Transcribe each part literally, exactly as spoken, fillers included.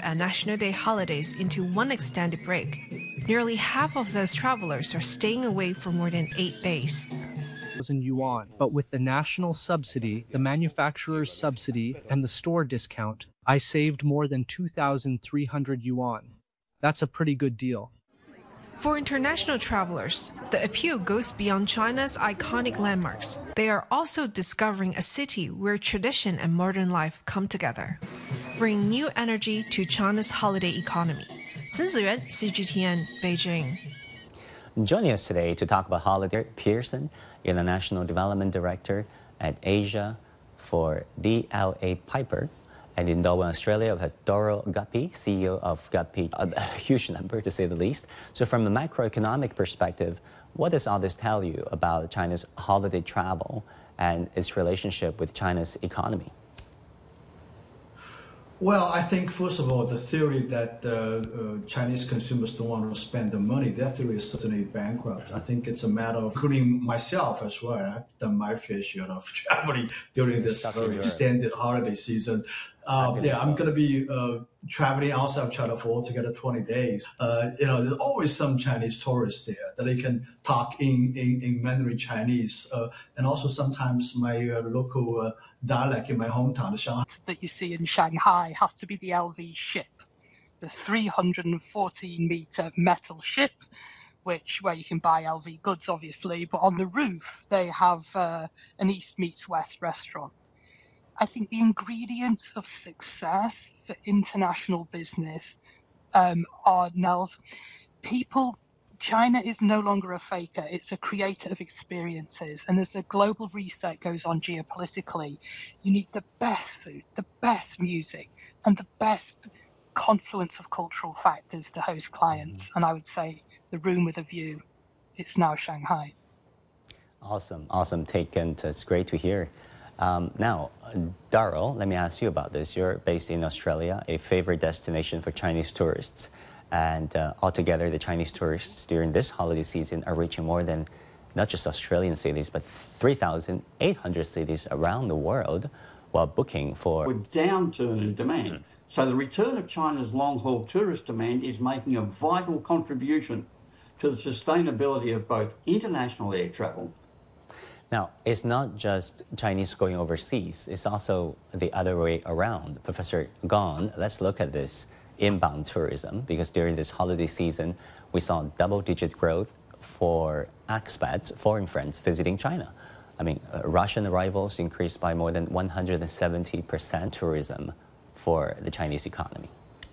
and National Day holidays into one extended break. Nearly half of those travelers are staying away for more than eight days. Yuan, but with the national subsidy, the manufacturer's subsidy, and the store discount, I saved more than two thousand three hundred yuan. That's a pretty good deal. For international travelers, the appeal goes beyond China's iconic landmarks. They are also discovering a city where tradition and modern life come together, bringing new energy to China's holiday economy. Sun Ziyuan, C G T N, Beijing. Joining us today to talk about holiday, Pearson, International Development Director at Asia for D L A Piper. And in Darwin, Australia, we have Doro Guppy, C E O of Guppy, a huge number to say the least. So from a macroeconomic perspective, what does all this tell you about China's holiday travel and its relationship with China's economy? Well, I think, first of all, the theory that uh, uh, Chinese consumers don't want to spend the money, that theory is certainly bankrupt. I think it's a matter of, including myself as well, I've done my fair share of traveling during this very extended holiday season. Uh, yeah, I'm going to be uh, traveling outside of China for altogether twenty days. Uh, you know, there's always some Chinese tourists there that they can talk in, in, in Mandarin Chinese. Uh, and also sometimes my uh, local uh, dialect in my hometown, the Shanghai. That you see in Shanghai has to be the L V ship, the three hundred fourteen meter metal ship, which where you can buy L V goods, obviously. But on the roof, they have uh, an East meets West restaurant. I think the ingredients of success for international business um, are, Nels, people, China is no longer a faker, it's a creator of experiences. And as the global reset goes on geopolitically, you need the best food, the best music, and the best confluence of cultural factors to host clients. And I would say the room with a view, it's now Shanghai. Awesome, awesome take, and it's great to hear. Um, now, Darryl, let me ask you about this. You're based in Australia, a favorite destination for Chinese tourists. And uh, altogether, the Chinese tourists during this holiday season are reaching more than not just Australian cities, but three thousand eight hundred cities around the world while booking for... With downturn in demand. Mm-hmm. So the return of China's long-haul tourist demand is making a vital contribution to the sustainability of both international air travel. Now, it's not just Chinese going overseas, it's also the other way around. Professor Gong, let's look at this inbound tourism, because during this holiday season, we saw double-digit growth for expats, foreign friends visiting China. I mean, uh, Russian arrivals increased by more than one hundred seventy percent tourism for the Chinese economy.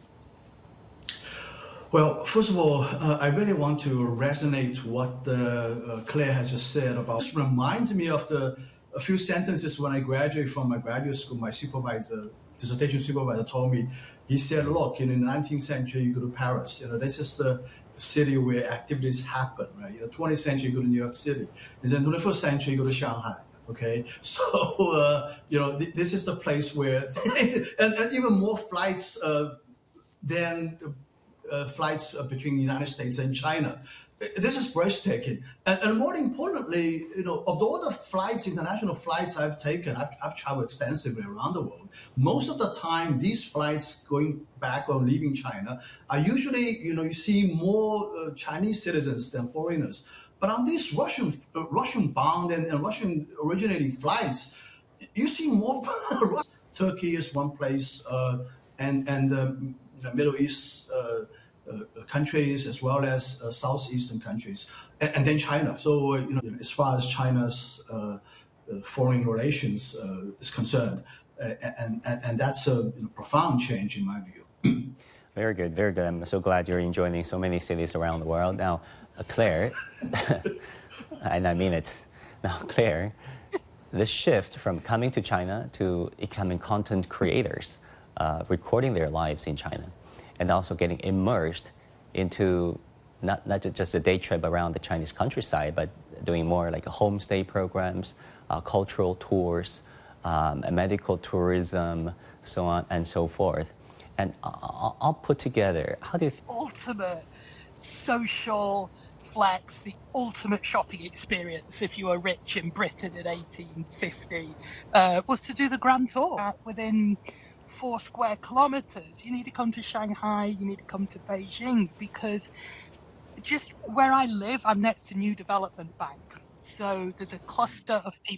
Well, first of all, uh, I really want to resonate what uh, uh, Claire has just said about. This reminds me of the a few sentences when I graduated from my graduate school. My supervisor, dissertation supervisor, told me. He said, "Look, in the nineteenth century, you go to Paris. You know, this is the city where activities happen, right? You know, twentieth century, you go to New York City. And then twenty-first century, you go to Shanghai." Okay, so uh, you know, th this is the place where, and, and even more flights uh, than. Uh, flights between the United States and China. This is breathtaking. And, and more importantly, you know, of all the flights, international flights I've taken, I've, I've traveled extensively around the world. Most of the time, these flights going back or leaving China are usually, you know, you see more uh, Chinese citizens than foreigners. But on these Russian, uh, Russian bound and, and Russian originating flights, you see more. Turkey is one place, uh, and, and um, the Middle East uh, uh, countries as well as uh, Southeastern countries, and, and then China. So, uh, you know, as far as China's uh, uh, foreign relations uh, is concerned, uh, and, and and that's a you know, profound change in my view. Very good, very good. I'm so glad you're enjoying so many cities around the world. Now, uh, Claire, and I mean it. Now, Claire, this shift from coming to China to becoming content creators. Uh, recording their lives in China, and also getting immersed into not, not just a day trip around the Chinese countryside, but doing more like a homestay programs, uh, cultural tours, um, medical tourism, so on and so forth. And I'll, I'll put together, how do you... Ultimate social flex, the ultimate shopping experience if you were rich in Britain in eighteen fifty, uh, was to do the Grand Tour. Uh, within four square kilometers. You need to come to Shanghai, you need to come to Beijing, because just where I live, I'm next to New Development Bank. So there's a cluster of people